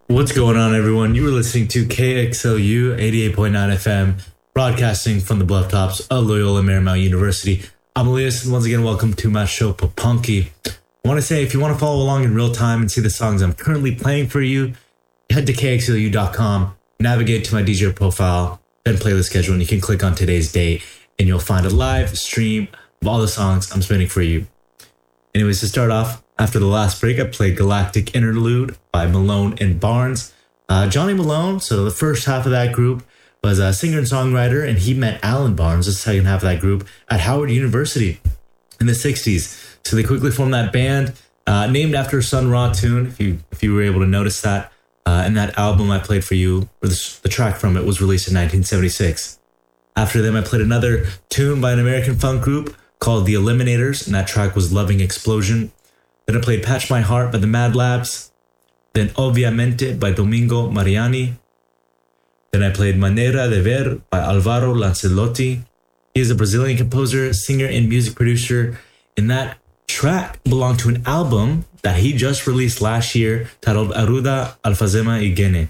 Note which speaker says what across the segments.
Speaker 1: What's going on, everyone? You were listening to KXLU 88.9 FM, broadcasting from the bluff tops of Loyola Marymount University. I'm Elias, and once again, welcome to my show, Papunky. I want to say, if you want to follow along in real time and see the songs I'm currently playing for you, head to KXLU.com, navigate to my DJ profile, then play the schedule, and you can click on today's date, and you'll find a live stream of all the songs I'm spinning for you. Anyways, to start off, after the last break, I played Galactic Interlude by Malone and Barnes. Johnny Malone, so the first half of that group, was a singer and songwriter, and he met Alan Barnes, the second half of that group, at Howard University in the 60s. So they quickly formed that band, named after a Sun Ra tune, if you were able to notice that. And that album I played for you, or the track from it, was released in 1976. After them, I played another tune by an American funk group called The Eliminators, and that track was Loving Explosion. Then I played Patch My Heart by the Mad Labs. Then Obviamente by Domingo Mariani. Then I played Manera de Ver by Alvaro Lancelotti. He is a Brazilian composer, singer, and music producer. And that track belonged to an album that he just released last year titled Aruda Alfazema y Gene.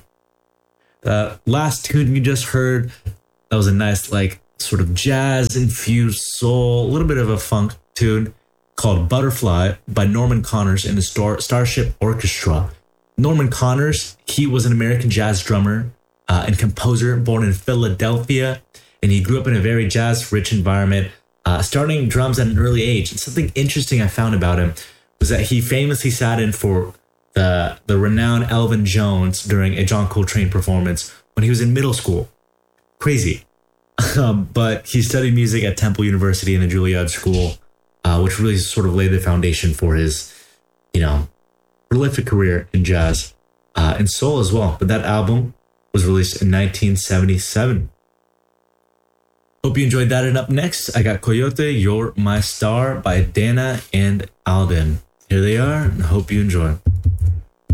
Speaker 1: The last tune you just heard, that was a nice, sort of jazz-infused soul, a little bit of a funk tune called Butterfly by Norman Connors and the Starship Orchestra. Norman Connors, he was an American jazz drummer and composer born in Philadelphia, and he grew up in a very jazz-rich environment, starting drums at an early age. And something interesting I found about him was that he famously sat in for the renowned Elvin Jones during a John Coltrane performance when he was in middle school. Crazy. But he studied music at Temple University and the Juilliard School, which really sort of laid the foundation for his, prolific career in jazz and soul as well. But that album was released in 1977. Hope you enjoyed that. And up next, I got Coyote, You're My Star by Dana and Alden. Here they are, and I hope you enjoy.